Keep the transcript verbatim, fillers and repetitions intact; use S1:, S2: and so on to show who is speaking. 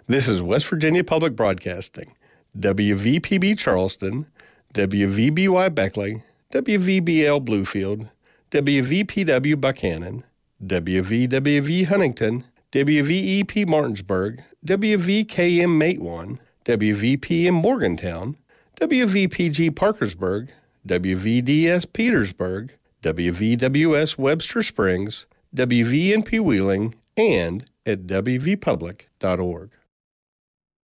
S1: This is West Virginia Public Broadcasting, W V P B Charleston, W V B Y Beckley, W V B L Bluefield, W V P W Buchanan, W V W V Huntington, W V E P Martinsburg, W V K M Matewan, W V P M Morgantown, W V P G Parkersburg, W V D S Petersburg, W V W S Webster Springs, W V N P Wheeling, and at W V public dot org.